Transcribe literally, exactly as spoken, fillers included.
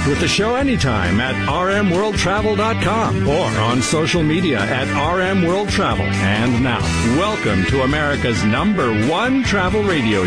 with the show anytime at r m world travel dot com or on social media at R M World Travel. And now, welcome to America's number one travel radio